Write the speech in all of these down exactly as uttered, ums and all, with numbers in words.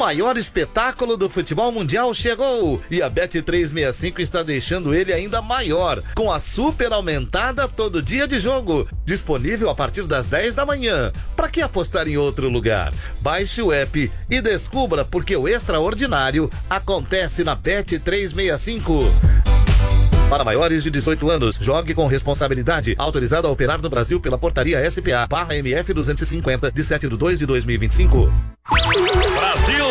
maior espetáculo do futebol mundial chegou e a Bet trezentos e sessenta e cinco está deixando ele ainda maior, com a super aumentada todo dia de jogo, disponível a partir das dez da manhã. Para que apostar em outro lugar? Baixe o app e descubra porque o extraordinário acontece na Bet trezentos e sessenta e cinco. Para maiores de dezoito anos, jogue com responsabilidade. Autorizado a operar no Brasil pela portaria S P A barra M F duzentos e cinquenta, de sete de dois de dois mil e vinte e cinco. Brasil!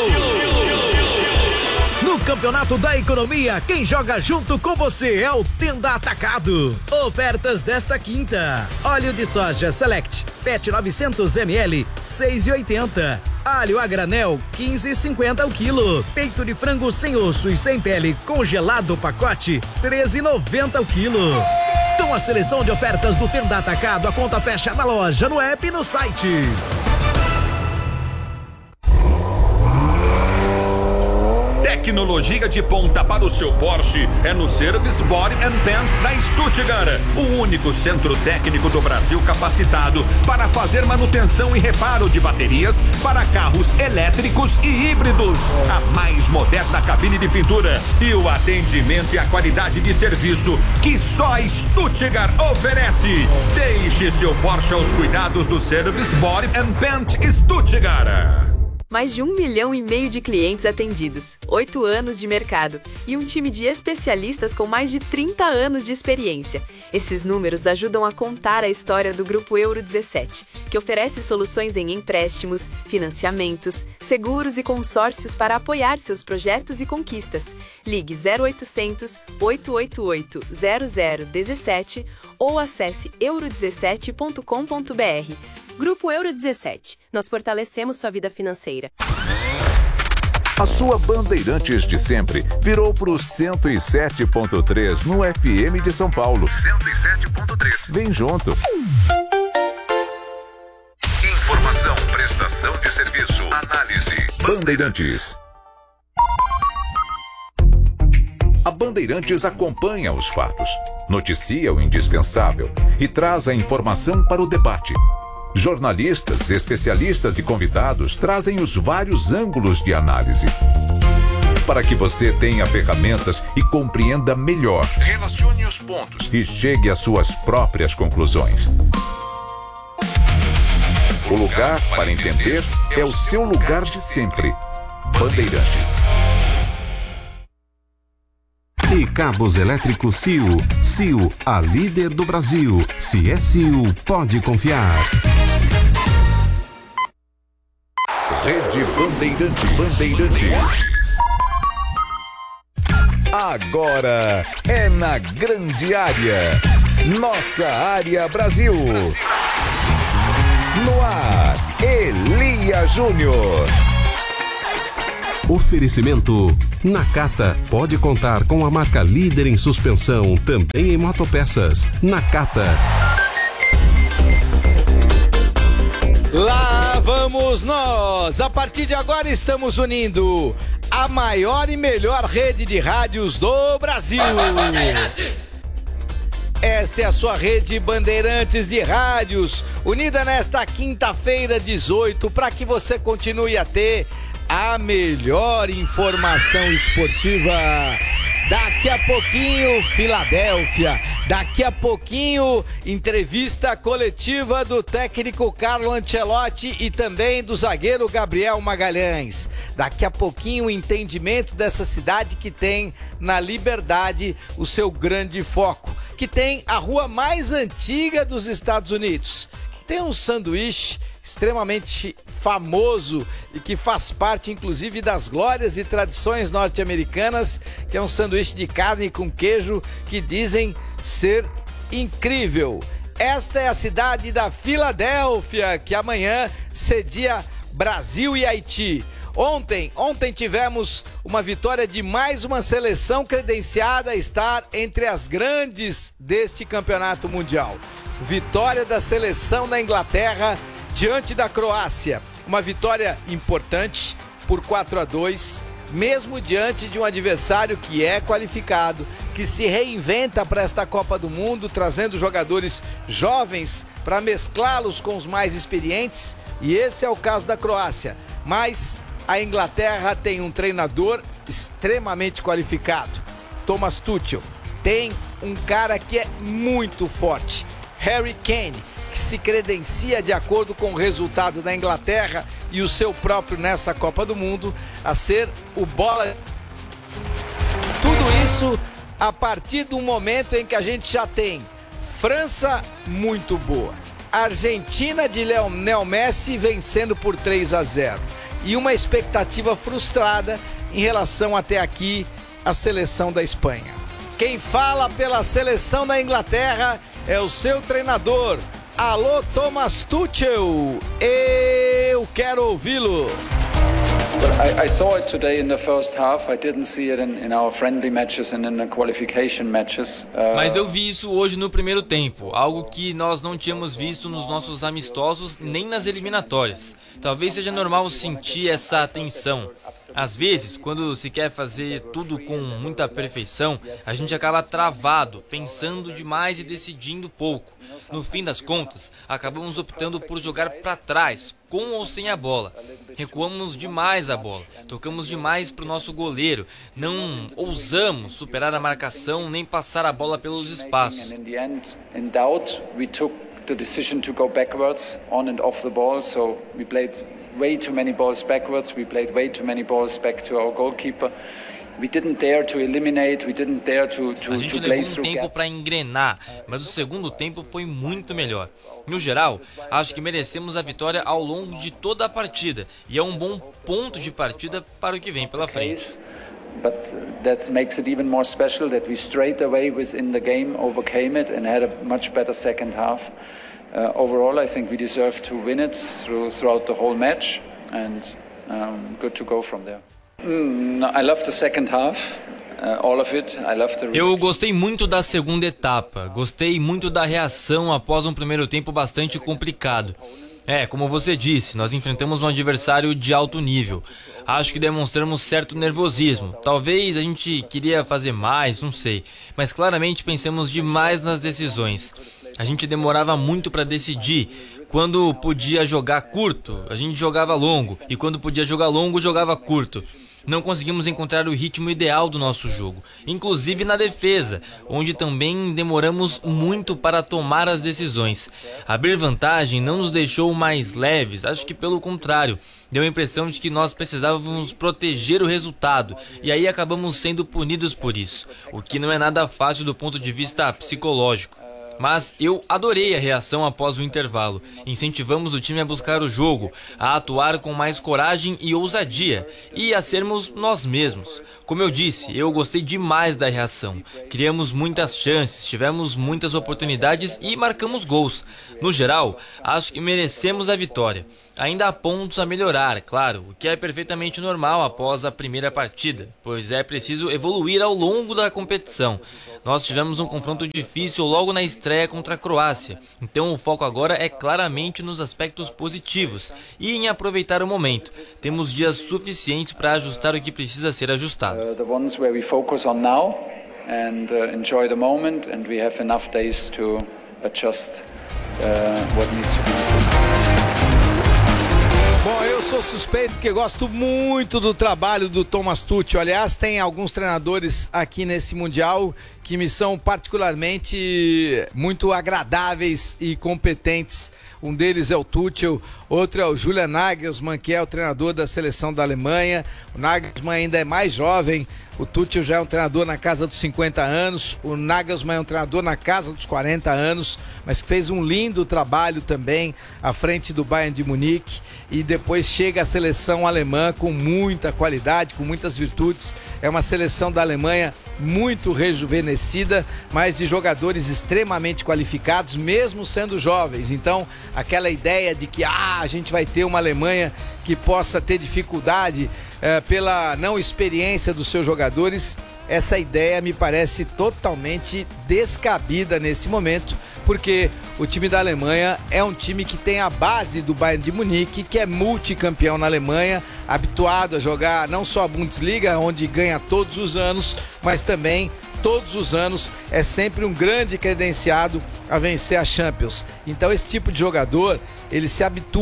No Campeonato da Economia, quem joga junto com você é o Tenda Atacado. Ofertas desta quinta: óleo de soja Select, P E T novecentos mililitros, seis reais e oitenta centavos. Alho a granel, quinze reais e cinquenta centavos o quilo. Peito de frango sem osso e sem pele, congelado pacote, treze reais e noventa centavos o quilo. Com a seleção de ofertas do Tenda Atacado, a conta fecha na loja, no app e no site. Tecnologia de ponta para o seu Porsche é no Service Body and Paint da Stuttgart, o único centro técnico do Brasil capacitado para fazer manutenção e reparo de baterias para carros elétricos e híbridos. A mais moderna cabine de pintura e o atendimento e a qualidade de serviço que só a Stuttgart oferece. Deixe seu Porsche aos cuidados do Service Body and Paint Stuttgart. Mais de um milhão e meio de clientes atendidos, oito anos de mercado e um time de especialistas com mais de trinta anos de experiência. Esses números ajudam a contar a história do Grupo Euro dezessete, que oferece soluções em empréstimos, financiamentos, seguros e consórcios para apoiar seus projetos e conquistas. Ligue zero oitocentos, oito oito oito, zero zero um sete ou acesse euro dezessete ponto com ponto br. Grupo Euro dezessete. Nós fortalecemos sua vida financeira. A sua Bandeirantes de sempre virou pro cento e sete ponto três no F M de São Paulo. cento e sete ponto três. Vem junto. Informação, prestação de serviço, análise. Bandeirantes. A Bandeirantes acompanha os fatos, noticia o indispensável e traz a informação para o debate. Jornalistas, especialistas e convidados trazem os vários ângulos de análise, para que você tenha ferramentas e compreenda melhor. Relacione os pontos e chegue às suas próprias conclusões. O lugar para entender é o seu lugar de sempre. Bandeirantes. E cabos elétricos C I U. C I U, a líder do Brasil. Se é C I U, pode confiar. Rede Bandeirantes. Bandeirantes. Agora é na grande área. Nossa área Brasil. No ar, Elia Júnior. Oferecimento: Nakata pode contar com a marca líder em suspensão, também em motopeças. Nakata. Lá vamos nós! A partir de agora estamos unindo a maior e melhor rede de rádios do Brasil. Esta é a sua rede Bandeirantes de rádios, unida nesta quinta-feira dezoito, para que você continue a ter a melhor informação esportiva. Daqui a pouquinho, Filadélfia. Daqui a pouquinho, entrevista coletiva do técnico Carlo Ancelotti e também do zagueiro Gabriel Magalhães. Daqui a pouquinho, o entendimento dessa cidade que tem na Liberdade o seu grande foco, que tem a rua mais antiga dos Estados Unidos, que tem um sanduíche extremamente famoso e que faz parte inclusive das glórias e tradições norte-americanas, que é um sanduíche de carne com queijo que dizem ser incrível. Esta é a cidade da Filadélfia, que amanhã cedia Brasil e Haiti. Ontem, ontem tivemos uma vitória de mais uma seleção credenciada a estar entre as grandes deste campeonato mundial. Vitória da seleção da Inglaterra diante da Croácia. Uma vitória importante por quatro a dois, mesmo diante de um adversário que é qualificado, que se reinventa para esta Copa do Mundo, trazendo jogadores jovens para mesclá-los com os mais experientes, e esse é o caso da Croácia. Mas a Inglaterra tem um treinador extremamente qualificado, Thomas Tuchel. Tem um cara que é muito forte, Harry Kane, que se credencia de acordo com o resultado da Inglaterra e o seu próprio nessa Copa do Mundo a ser o bola. Tudo isso a partir do momento em que a gente já tem França muito boa, Argentina de Lionel Messi vencendo por três a zero e uma expectativa frustrada em relação até aqui à seleção da Espanha. Quem fala pela seleção da Inglaterra é o seu treinador. Alô, Thomas Tuchel, eu quero ouvi-lo. I, I saw it today in the first half. I didn't see it in, in our friendly matches and in the qualification matches. Uh... Mas eu vi isso hoje no primeiro tempo, algo que nós não tínhamos visto nos nossos amistosos nem nas eliminatórias. Talvez seja normal sentir essa tensão. Às vezes, quando se quer fazer tudo com muita perfeição, a gente acaba travado, pensando demais e decidindo pouco. No fim das contas, acabamos optando por jogar para trás, com ou sem a bola. Recuamos demais a bola, tocamos demais para o nosso goleiro, não ousamos superar a marcação nem passar a bola pelos espaços. The decision to go backwards on and off the ball, so we played way too many balls backwards, we played way too many balls back to our goalkeeper. We didn't dare to eliminate, we didn't dare to to A gente to levou um tempo para engrenar, mas o segundo tempo foi muito melhor. No geral, acho que merecemos a vitória ao longo de toda a partida e é um bom ponto de partida para o que vem pela frente. But that makes it even more special that we straight away within the game overcame it and had a much better second half. Uh, overall, I think we deserve to win it through, throughout the whole match, and um, good to go from there. Mm, I love the second half. Uh, all of it. I love the... Eu gostei muito da segunda etapa, gostei muito da reação após um primeiro tempo bastante complicado. É, como você disse, nós enfrentamos um adversário de alto nível. Acho que demonstramos certo nervosismo. Talvez a gente queria fazer mais, não sei. Mas claramente pensamos demais nas decisões. A gente demorava muito para decidir. Quando podia jogar curto, a gente jogava longo. E quando podia jogar longo, jogava curto. Não conseguimos encontrar o ritmo ideal do nosso jogo, inclusive na defesa, onde também demoramos muito para tomar as decisões. Abrir vantagem não nos deixou mais leves, acho que pelo contrário. Deu a impressão de que nós precisávamos proteger o resultado, e aí acabamos sendo punidos por isso, o que não é nada fácil do ponto de vista psicológico. Mas eu adorei a reação após o intervalo. Incentivamos o time a buscar o jogo, a atuar com mais coragem e ousadia, e a sermos nós mesmos. Como eu disse, eu gostei demais da reação. Criamos muitas chances, tivemos muitas oportunidades e marcamos gols. No geral, acho que merecemos a vitória. Ainda há pontos a melhorar, claro, o que é perfeitamente normal após a primeira partida, pois é preciso evoluir ao longo da competição. Nós tivemos um confronto difícil logo na estreia contra a Croácia, então o foco agora é claramente nos aspectos positivos e em aproveitar o momento. Temos dias suficientes para ajustar o que precisa ser ajustado. Uh, the ones where we focus on now and uh, enjoy the moment, and we have enough days to adjust uh, what needs to be improved. Bom, eu sou suspeito porque gosto muito do trabalho do Thomas Tuchel. Aliás, tem alguns treinadores aqui nesse Mundial que me são particularmente muito agradáveis e competentes. Um deles é o Tuchel, outro é o Julian Nagelsmann, que é o treinador da seleção da Alemanha. O Nagelsmann ainda é mais jovem, o Tuchel já é um treinador na casa dos cinquenta anos, o Nagelsmann é um treinador na casa dos quarenta anos, mas que fez um lindo trabalho também à frente do Bayern de Munique, e depois chega a seleção alemã com muita qualidade, com muitas virtudes. É uma seleção da Alemanha muito rejuvenescida, mas de jogadores extremamente qualificados, mesmo sendo jovens. Então, aquela ideia de que ah, a gente vai ter uma Alemanha que possa ter dificuldade eh, pela não experiência dos seus jogadores, essa ideia me parece totalmente descabida nesse momento, porque o time da Alemanha é um time que tem a base do Bayern de Munique, que é multicampeão na Alemanha, habituado a jogar não só a Bundesliga, onde ganha todos os anos, mas também todos os anos é sempre um grande credenciado a vencer a Champions. Então esse tipo de jogador, ele se habitua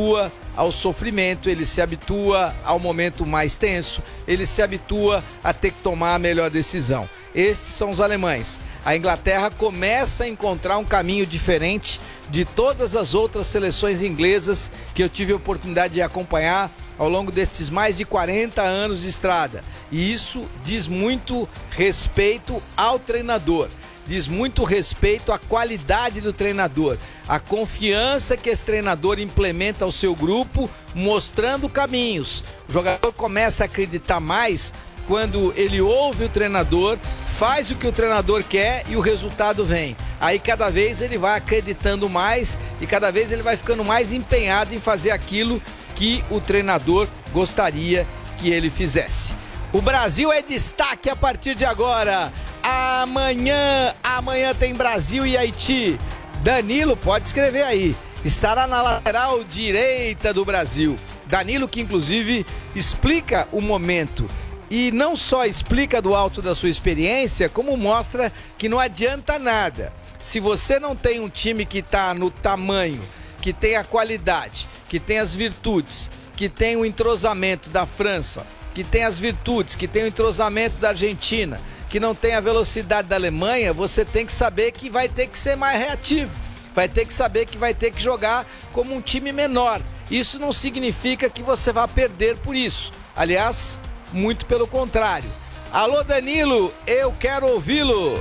ao sofrimento, ele se habitua ao momento mais tenso, ele se habitua a ter que tomar a melhor decisão. Estes são os alemães. A Inglaterra começa a encontrar um caminho diferente de todas as outras seleções inglesas que eu tive a oportunidade de acompanhar ao longo destes mais de quarenta anos de estrada. E isso diz muito respeito ao treinador, diz muito respeito à qualidade do treinador, a confiança que esse treinador implementa ao seu grupo, mostrando caminhos. O jogador começa a acreditar mais quando ele ouve o treinador, faz o que o treinador quer e o resultado vem. Aí cada vez ele vai acreditando mais e cada vez ele vai ficando mais empenhado em fazer aquilo que o treinador gostaria que ele fizesse. O Brasil é destaque a partir de agora. Amanhã, amanhã tem Brasil e Haiti. Danilo, pode escrever aí, estará na lateral direita do Brasil. Danilo que inclusive explica o momento. E não só explica do alto da sua experiência, como mostra que não adianta nada. Se você não tem um time que está no tamanho, que tem a qualidade, que tem as virtudes, que tem o entrosamento da França, que tem as virtudes, que tem o entrosamento da Argentina, que não tem a velocidade da Alemanha, você tem que saber que vai ter que ser mais reativo. Vai ter que saber que vai ter que jogar como um time menor. Isso não significa que você vá perder por isso. Aliás, muito pelo contrário. Alô, Danilo, eu quero ouvi-lo.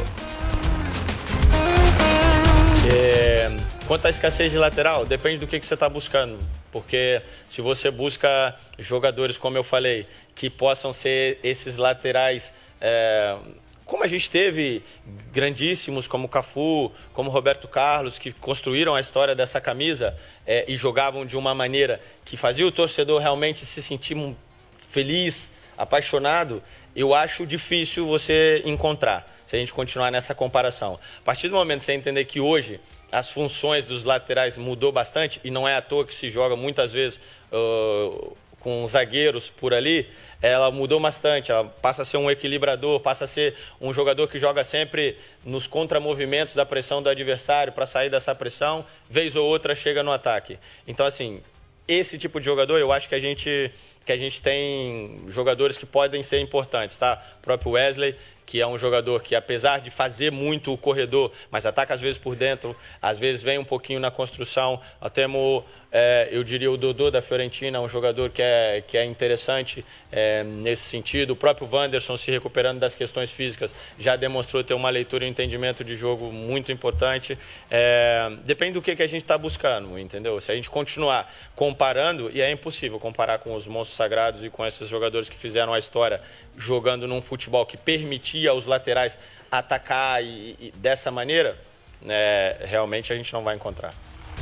É, quanto à escassez de lateral, depende do que, que você está buscando. Porque se você busca jogadores, como eu falei, que possam ser esses laterais, é, como a gente teve grandíssimos como Cafu, como Roberto Carlos, que construíram a história dessa camisa é, e jogavam de uma maneira que fazia o torcedor realmente se sentir feliz, apaixonado, eu acho difícil você encontrar, se a gente continuar nessa comparação. A partir do momento que você entender que hoje as funções dos laterais mudou bastante, e não é à toa que se joga muitas vezes uh, com zagueiros por ali, ela mudou bastante, ela passa a ser um equilibrador, passa a ser um jogador que joga sempre nos contramovimentos da pressão do adversário para sair dessa pressão, vez ou outra chega no ataque. Então, assim, esse tipo de jogador eu acho que a gente... que a gente tem jogadores que podem ser importantes, tá? O próprio Wesley, que é um jogador que, apesar de fazer muito o corredor, mas ataca às vezes por dentro, às vezes vem um pouquinho na construção. Até temos, é, eu diria, o Dodô da Fiorentina, um jogador que é, que é interessante é, nesse sentido. O próprio Wanderson, se recuperando das questões físicas, já demonstrou ter uma leitura e um entendimento de jogo muito importante. É, depende do que, que a gente está buscando, entendeu? Se a gente continuar comparando, e é impossível comparar com os monstros sagrados e com esses jogadores que fizeram a história jogando num futebol que permitia aos laterais atacar e, e dessa maneira, né, realmente a gente não vai encontrar.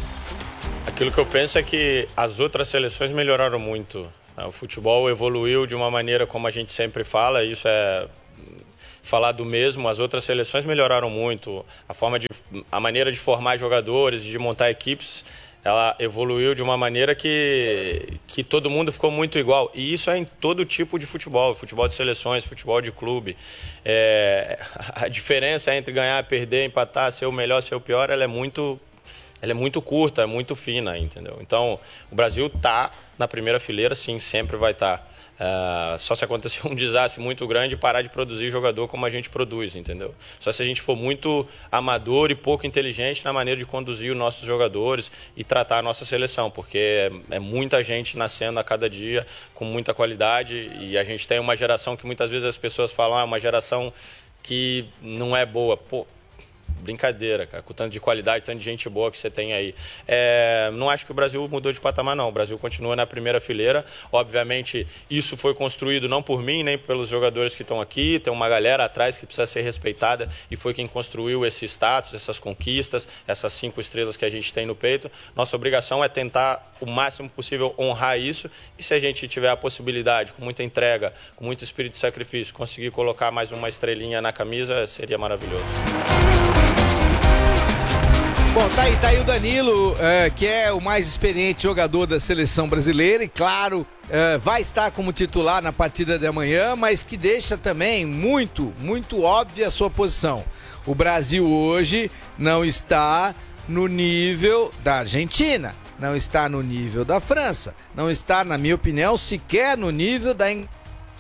Aquilo que eu penso é que as outras seleções melhoraram muito. O futebol evoluiu de uma maneira como a gente sempre fala, isso é falar do mesmo. As outras seleções melhoraram muito. A forma de, a maneira de formar jogadores, de montar equipes, ela evoluiu de uma maneira que, que todo mundo ficou muito igual. E isso é em todo tipo de futebol, futebol de seleções, futebol de clube. É, a diferença entre ganhar, perder, empatar, ser o melhor, ser o pior, ela é muito, ela é muito curta, é muito fina, entendeu? Então, o Brasil está na primeira fileira, sim, sempre vai estar. Tá. Uh, só se acontecer um desastre muito grande e parar de produzir jogador como a gente produz, entendeu? Só se a gente for muito amador e pouco inteligente na maneira de conduzir os nossos jogadores e tratar a nossa seleção, porque é, é muita gente nascendo a cada dia com muita qualidade e a gente tem uma geração que muitas vezes as pessoas falam, ah, uma geração que não é boa. Pô, brincadeira, cara, com tanto de qualidade, tanto de gente boa que você tem aí. É, não acho que o Brasil mudou de patamar, não. O Brasil continua na primeira fileira. Obviamente, isso foi construído não por mim, nem pelos jogadores que estão aqui. Tem uma galera atrás que precisa ser respeitada e foi quem construiu esse status, essas conquistas, essas cinco estrelas que a gente tem no peito. Nossa obrigação é tentar o máximo possível honrar isso e se a gente tiver a possibilidade, com muita entrega, com muito espírito de sacrifício, conseguir colocar mais uma estrelinha na camisa, seria maravilhoso. Bom, tá aí, tá aí o Danilo, é, que é o mais experiente jogador da seleção brasileira e, claro, é, vai estar como titular na partida de amanhã, mas que deixa também muito, muito óbvia a sua posição. O Brasil hoje não está no nível da Argentina. não está no nível da França, não está, na minha opinião, sequer no nível da Inglaterra.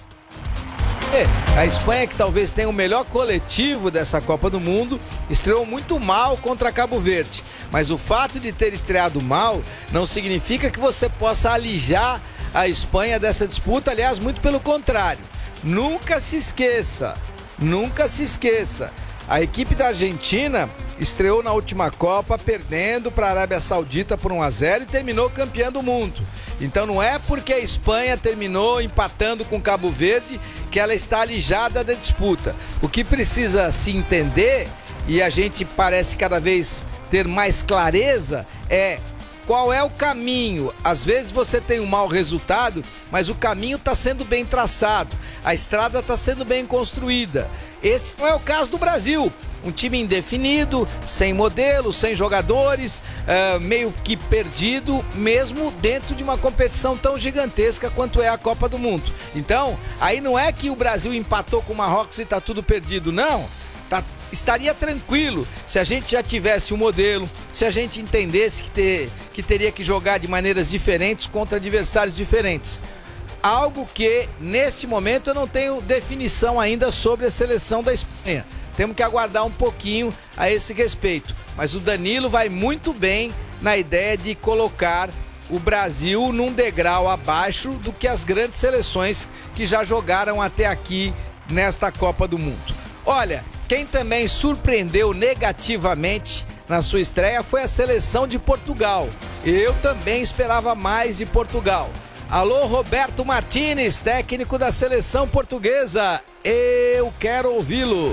A Espanha, que talvez tenha o melhor coletivo dessa Copa do Mundo, estreou muito mal contra Cabo Verde. Mas o fato de ter estreado mal não significa que você possa alijar a Espanha dessa disputa. Aliás, muito pelo contrário. Nunca se esqueça, nunca se esqueça. A equipe da Argentina estreou na última Copa perdendo para a Arábia Saudita por um a zero e terminou campeã do mundo. Então não é porque a Espanha terminou empatando com Cabo Verde que ela está alijada da disputa. O que precisa se entender, e a gente parece cada vez ter mais clareza, é qual é o caminho. Às vezes você tem um mau resultado, mas o caminho está sendo bem traçado, a estrada está sendo bem construída. Esse não é o caso do Brasil. Um time indefinido, sem modelo, sem jogadores, uh, meio que perdido, mesmo dentro de uma competição tão gigantesca quanto é a Copa do Mundo. Então, aí não é que o Brasil empatou com o Marrocos e está tudo perdido, não. Tá, estaria tranquilo se a gente já tivesse um modelo, se a gente entendesse que, ter, que teria que jogar de maneiras diferentes contra adversários diferentes. Algo que, neste momento, eu não tenho definição ainda sobre a seleção da Espanha. Temos que aguardar um pouquinho a esse respeito. Mas o Danilo vai muito bem na ideia de colocar o Brasil num degrau abaixo do que as grandes seleções que já jogaram até aqui nesta Copa do Mundo. Olha, quem também surpreendeu negativamente na sua estreia foi a seleção de Portugal. Eu também esperava mais de Portugal. Alô, Roberto Martínez, técnico da seleção portuguesa. Eu quero ouvi-lo.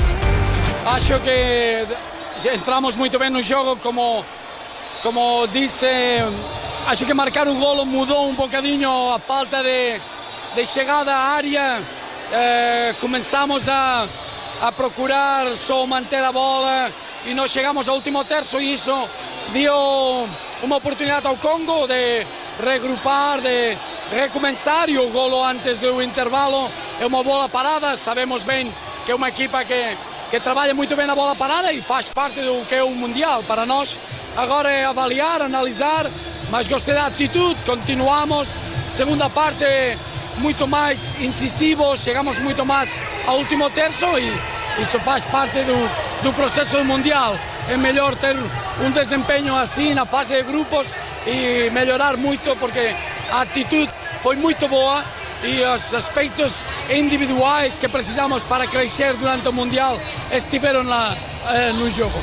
Acho que entramos muito bem no jogo, como, como disse, acho que marcar o golo mudou um bocadinho a falta de, de chegada à área. Eh, começamos a, a procurar só manter a bola e não chegamos ao último terço, e isso deu uma oportunidade ao Congo de regrupar, de recomeçar, e o golo antes do intervalo é uma bola parada. Sabemos bem que é uma equipa que, que trabalha muito bem na bola parada e faz parte do que é o Mundial. Para nós agora é avaliar, analisar, mas gostei da atitude, continuamos. Segunda parte muito mais incisivos, chegamos muito mais ao último terço e isso faz parte do, do processo do Mundial. É melhor ter um desempenho assim na fase de grupos e melhorar muito, porque a atitude foi muito boa e os aspectos individuais que precisamos para crescer durante o Mundial estiveram lá eh, no jogo.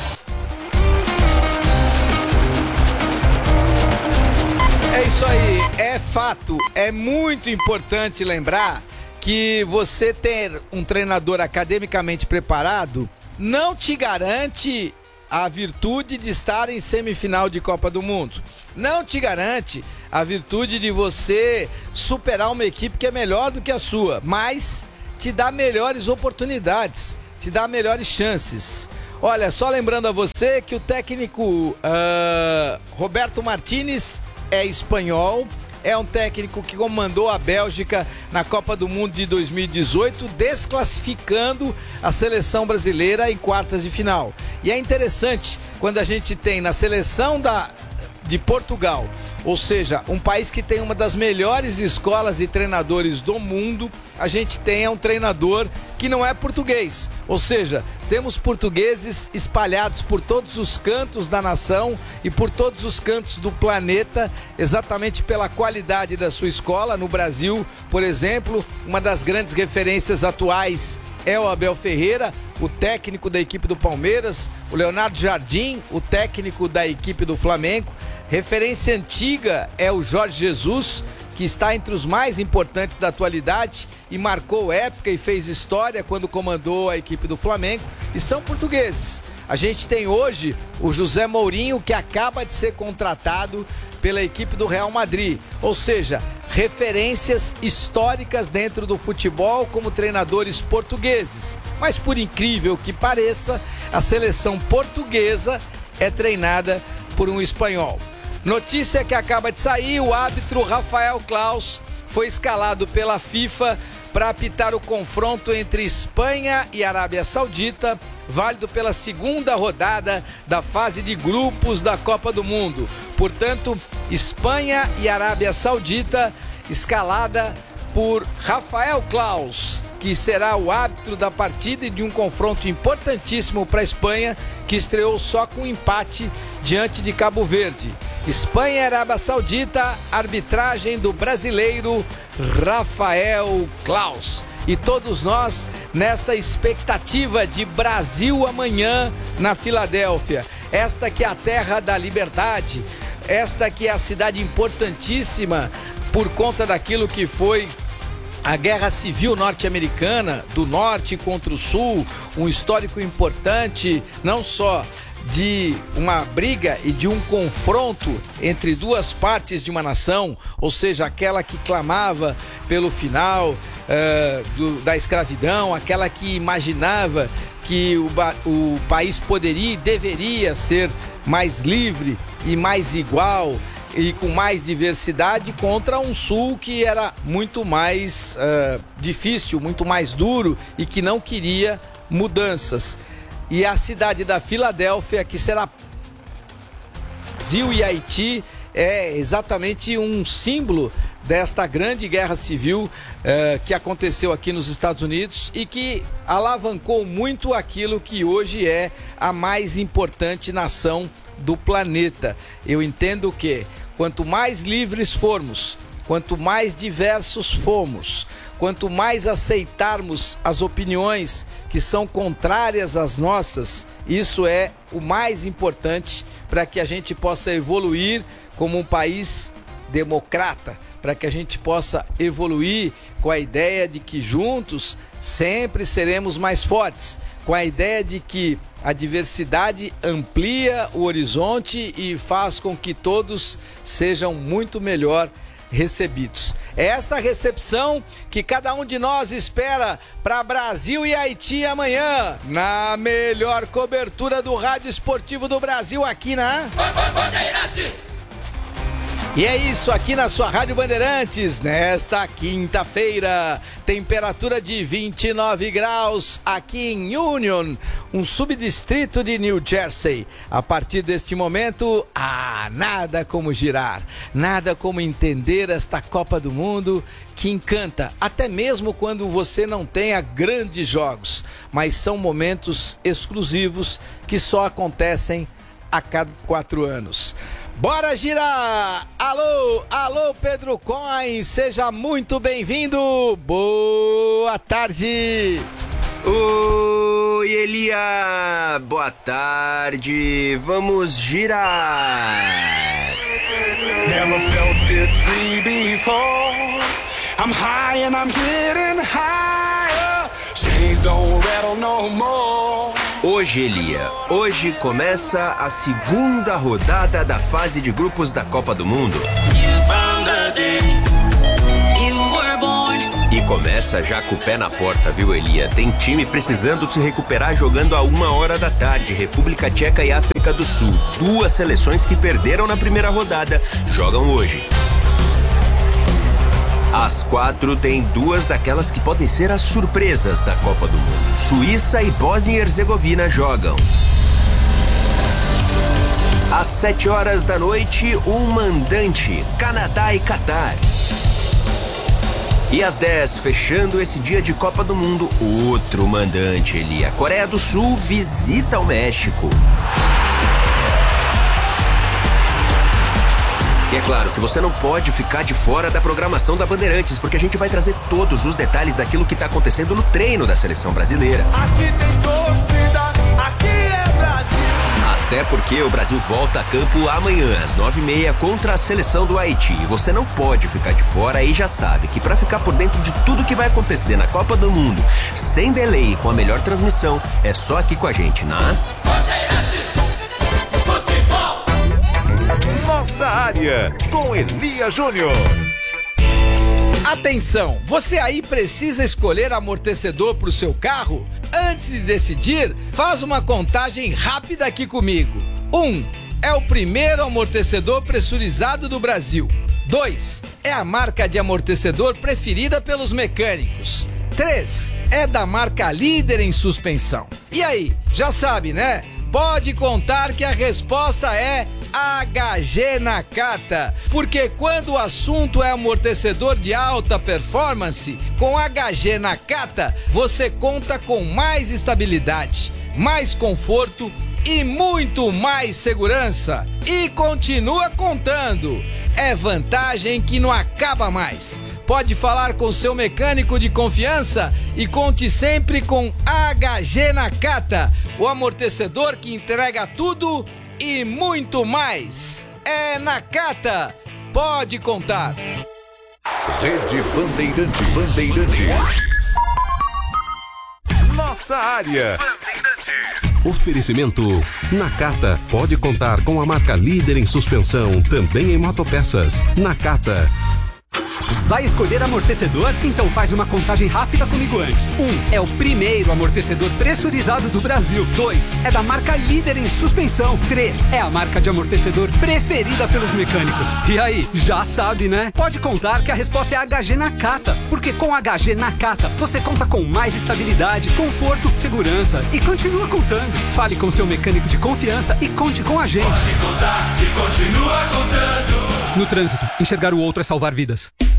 É isso aí, é fato. É muito importante lembrar que você ter um treinador academicamente preparado não te garante a virtude de estar em semifinal de Copa do Mundo. Não te garante a virtude de você superar uma equipe que é melhor do que a sua, mas te dá melhores oportunidades, te dá melhores chances. Olha, só lembrando a você que o técnico uh, Roberto Martínez é espanhol, é um técnico que comandou a Bélgica na Copa do Mundo de dois mil e dezoito, desclassificando a seleção brasileira em quartas de final. E é interessante quando a gente tem na seleção da, de Portugal, ou seja, um país que tem uma das melhores escolas de treinadores do mundo, a gente tem um treinador que não é português. Ou seja, temos portugueses espalhados por todos os cantos da nação e por todos os cantos do planeta, exatamente pela qualidade da sua escola. No Brasil, por exemplo, uma das grandes referências atuais é o Abel Ferreira, o técnico da equipe do Palmeiras, o Leonardo Jardim, o técnico da equipe do Flamengo. Referência antiga é o Jorge Jesus, que está entre os mais importantes da atualidade e marcou época e fez história quando comandou a equipe do Flamengo, e são portugueses. A gente tem hoje o José Mourinho, que acaba de ser contratado pela equipe do Real Madrid, ou seja, referências históricas dentro do futebol como treinadores portugueses. Mas por incrível que pareça, a seleção portuguesa é treinada por um espanhol. Notícia que acaba de sair: o árbitro Rafael Claus foi escalado pela FIFA para apitar o confronto entre Espanha e Arábia Saudita, válido pela segunda rodada da fase de grupos da Copa do Mundo. Portanto, Espanha e Arábia Saudita, escalada por Rafael Claus, que será o árbitro da partida e de um confronto importantíssimo para a Espanha, que estreou só com empate diante de Cabo Verde. Espanha e Arábia Saudita, arbitragem do brasileiro Rafael Claus. E todos nós nesta expectativa de Brasil amanhã na Filadélfia. Esta que é a terra da liberdade, esta que é a cidade importantíssima por conta daquilo que foi a Guerra Civil Norte-Americana, do Norte contra o Sul, um histórico importante, não só de uma briga e de um confronto entre duas partes de uma nação, ou seja, aquela que clamava pelo final uh, do, da escravidão, aquela que imaginava que o, o país poderia e deveria ser mais livre e mais igual e com mais diversidade, contra um Sul que era muito mais uh, difícil, muito mais duro e que não queria mudanças. E a cidade da Filadélfia, que será Brasil e Haiti, é exatamente um símbolo desta grande guerra civil uh, que aconteceu aqui nos Estados Unidos e que alavancou muito aquilo que hoje é a mais importante nação do planeta. Eu entendo que quanto mais livres formos, quanto mais diversos formos, quanto mais aceitarmos as opiniões que são contrárias às nossas, isso é o mais importante para que a gente possa evoluir como um país democrata, para que a gente possa evoluir com a ideia de que juntos sempre seremos mais fortes, com a ideia de que a diversidade amplia o horizonte e faz com que todos sejam muito melhor recebidos. É esta recepção que cada um de nós espera para Brasil e Haiti amanhã, na melhor cobertura do rádio esportivo do Brasil, aqui na Bandeirantes. E é isso aqui na sua Rádio Bandeirantes, nesta quinta-feira, temperatura de vinte e nove graus aqui em Union, um subdistrito de New Jersey. A partir deste momento, ah, nada como girar, nada como entender esta Copa do Mundo que encanta, até mesmo quando você não tenha grandes jogos, mas são momentos exclusivos que só acontecem a cada quatro anos. Bora girar! Alô, alô Pedro Coin, seja muito bem-vindo! Boa tarde! Oi, Elia! Boa tarde! Vamos girar! Never felt this free before. I'm high and I'm getting higher. Chains don't rattle no more. Hoje, Elia, hoje começa a segunda rodada da fase de grupos da Copa do Mundo. E começa já com o pé na porta, viu, Elia? Tem time precisando se recuperar jogando a uma hora da tarde. República Tcheca e África do Sul. Duas seleções que perderam na primeira rodada jogam hoje. Às quatro tem duas daquelas que podem ser as surpresas da Copa do Mundo. Suíça e Bósnia e Herzegovina jogam. Às sete horas da noite, um mandante, Canadá e Catar. E às dez, fechando esse dia de Copa do Mundo, outro mandante, Elia. Coreia do Sul visita o México. E é claro que você não pode ficar de fora da programação da Bandeirantes, porque a gente vai trazer todos os detalhes daquilo que está acontecendo no treino da seleção brasileira. Aqui tem torcida, aqui é Brasil. Até porque o Brasil volta a campo amanhã, às nove e meia, contra a seleção do Haiti. E você não pode ficar de fora e já sabe que para ficar por dentro de tudo que vai acontecer na Copa do Mundo, sem delay e com a melhor transmissão, é só aqui com a gente, na Bandeirantes. Nossa área, com Elia Júnior. Atenção, você aí precisa escolher amortecedor para o seu carro? Antes de decidir, faz uma contagem rápida aqui comigo. Um, é o primeiro amortecedor pressurizado do Brasil. Dois, é a marca de amortecedor preferida pelos mecânicos. três é da marca líder em suspensão. E aí, já sabe, né? Pode contar que a resposta é H G Nakata, porque quando o assunto é amortecedor de alta performance, com H G Nakata você conta com mais estabilidade, mais conforto e muito mais segurança. E continua contando. É vantagem que não acaba mais. Pode falar com seu mecânico de confiança e conte sempre com H G Nakata, o amortecedor que entrega tudo e muito mais. É Nakata. Pode contar. Rede Bandeirantes. Bandeirantes. Nossa área. Oferecimento Nakata. Pode contar com a marca líder em suspensão, também em motopeças. Nakata. Vai escolher amortecedor? Então faz uma contagem rápida comigo antes. um. É o primeiro amortecedor pressurizado do Brasil. dois. É da marca líder em suspensão. três. É a marca de amortecedor preferida pelos mecânicos. E aí, já sabe, né? Pode contar que a resposta é H G Nakata. Porque com H G Nakata, você conta com mais estabilidade, conforto, segurança e continua contando. Fale com seu mecânico de confiança e conte com a gente. Pode contar e continua contando. No trânsito, enxergar o outro é salvar vidas.